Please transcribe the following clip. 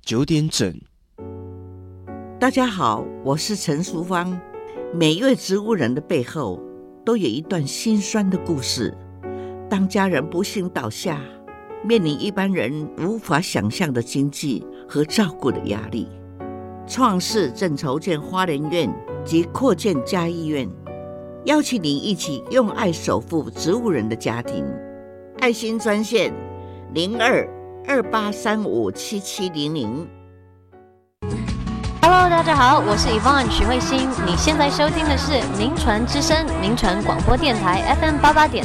9点整。 大家好，我是陈淑芳。每一位植物人的背后都有一段心酸的故事。当家人不幸倒下，面临一般人无法想象的经济和照顾的压力，创世正筹建花莲院及扩建嘉义院，邀请您一起用爱守护植物人的家庭。爱心专线0228357700。 Hello， 大家好，我是 Yvonne 许慧欣。你现在收听的是民传之声，民传广播电台 FM88.3